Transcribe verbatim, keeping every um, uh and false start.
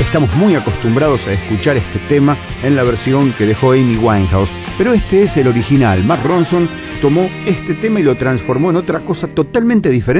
estamos muy acostumbrados a escuchar este tema en la versión que dejó Amy Winehouse, pero este es el original. Mark Ronson tomó este tema y lo transformó en otra cosa totalmente diferente.